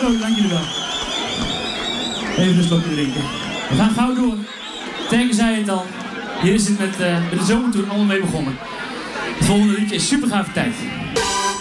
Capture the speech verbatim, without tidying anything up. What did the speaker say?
Zo, dank jullie wel. Even een slokje drinken. We gaan gauw door. Tegen zei het al. Hier is het met, uh, met de zomertour allemaal mee begonnen. Het volgende liedje is super gave tijd.